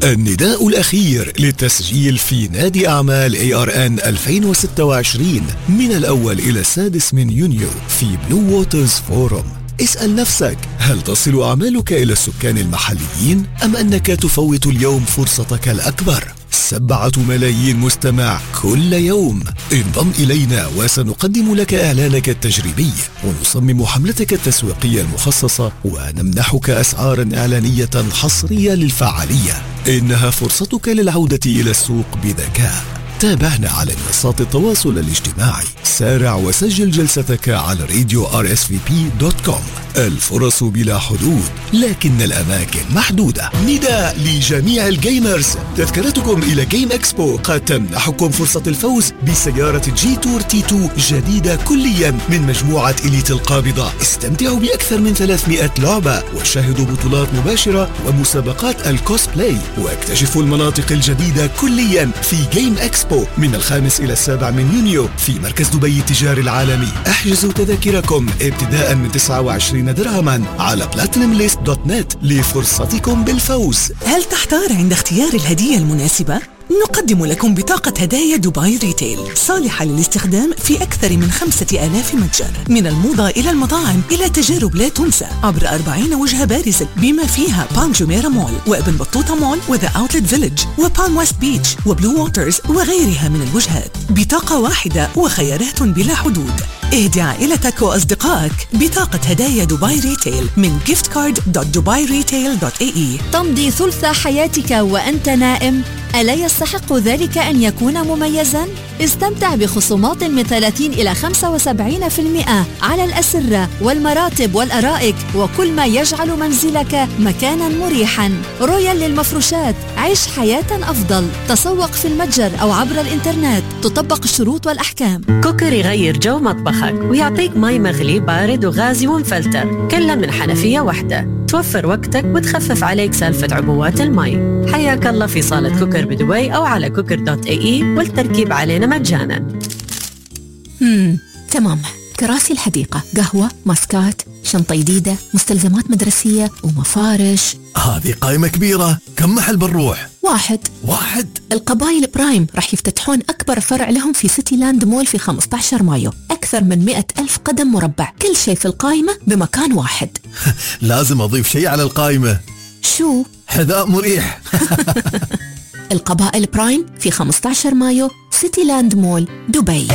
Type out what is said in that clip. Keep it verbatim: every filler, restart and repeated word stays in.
النداء الأخير للتسجيل في نادي أعمال إيه آر إن ألفين وستة وعشرين من الأول إلى السادس من يونيو في بلو ووترز فورم. اسأل نفسك، هل تصل أعمالك إلى السكان المحليين أم أنك تفوت اليوم فرصتك الأكبر؟ سبعة ملايين مستمع كل يوم. انضم إلينا وسنقدم لك إعلانك التجريبي ونصمم حملتك التسويقية المخصصة ونمنحك أسعارا إعلانية حصرية للفعالية. إنها فرصتك للعودة إلى السوق بذكاء. تابعنا على منصات التواصل الاجتماعي. سارع وسجل جلستك على راديو آر إس في بي دوت كوم. الفرص بلا حدود لكن الأماكن محدودة. نداء لجميع الجيمرز، تذكرتكم إلى جيم إكسبو قد تمنحكم فرصة الفوز بسيارة جي تور تي اثنين جديدة كليا من مجموعة إليت القابضة. استمتعوا بأكثر من ثلاثمائة لعبة وشاهدوا بطولات مباشرة ومسابقات الكوسبلاي واكتشفوا المناطق الجديدة كليا في جيم إكسبو من الخامس إلى السابع من يونيو في مركز دبي التجاري العالمي. احجزوا تذاكركم ابتداء من تسعة وعشرين درهما على بلاتينوم ليست دوت نت لفرصتكم بالفوز. هل تحتار عند اختيار الهدية المناسبة؟ نقدم لكم بطاقة هدايا دبي ريتيل صالحة للاستخدام في أكثر من خمسة آلاف متجر، من الموضة إلى المطاعم إلى تجارب لا تنسى، عبر أربعين وجهة بارزة بما فيها بان جوميرا مول وابن بطوطة مول وذا أوتلت فيلج وبان ويست بيتش وبلو ووترز وغيرها من الوجهات. بطاقة واحدة وخيارات بلا حدود. اهدي عائلتك وأصدقائك بطاقة هدايا دبي ريتيل من gift card dot dubai retail dot a e. تمضي ثلث حياتك وأنت نائم؟ ألا يستحق ذلك أن يكون مميزاً؟ استمتع بخصومات من ثلاثين إلى خمسة وسبعين بالمئة على الأسرة والمراتب والأرائك وكل ما يجعل منزلك مكاناً مريحاً. رويال للمفروشات، عيش حياة أفضل. تسوق في المتجر أو عبر الإنترنت، تطبق الشروط والأحكام. كوكر يغير جو مطبخك ويعطيك مي مغلي بارد وغازي ومفلتر كله من حنفية واحدة، توفر وقتك وتخفف عليك سالفة عبوات المي. حياك الله في صالة كوكر بدبي أو على كوكر دوت اي اي والتركيب علينا مجانا. امم تمام. كراسي الحديقة، قهوة، ماسكات، شنطة جديدة، مستلزمات مدرسية ومفارش. هذه قائمة كبيرة، كم محل بنروح؟ واحد واحد القبائل برايم راح يفتتحون أكبر فرع لهم في سيتي لاند مول في خمسة عشر مايو. أكثر من مئة ألف قدم مربع، كل شيء في القائمة بمكان واحد. لازم أضيف شيء على القائمة. شو؟ حذاء مريح. القبائل برايم في خمسة عشر مايو، سيتي لاند مول، دبي.